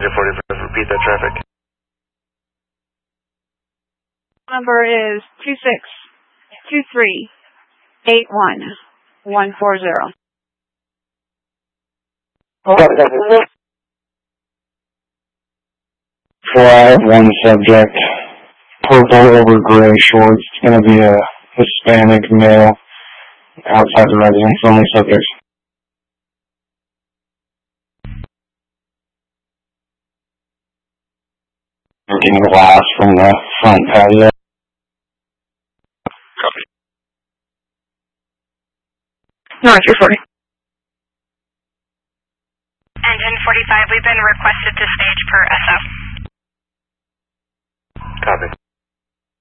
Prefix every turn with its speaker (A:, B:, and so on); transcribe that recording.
A: 45, repeat that traffic.
B: Number is 262381-140.
C: Fly, one subject, purple over gray shorts. It's going to be a Hispanic male, outside the residence, only subjects. Looking glass from the front patio.
A: Copy.
B: North 340.
D: Engine 45, we've been requested to stage per SF.